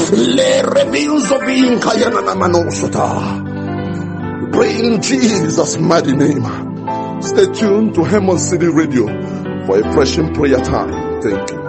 Le reviews of being Kayana Manosota. Pray in Jesus' mighty name. Stay tuned to Hemon City Radio for a pressing prayer time. Thank you.